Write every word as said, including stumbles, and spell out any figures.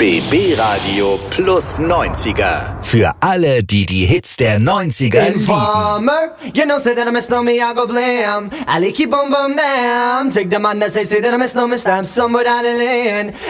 B B Radio Plus neunziger. Für alle, die die Hits der neunziger lieben. Informer, you know, say that I miss no me, I go blam. I like keep on bum bam. Take the man that say, say that I miss no me, stamp somewhere down the lane.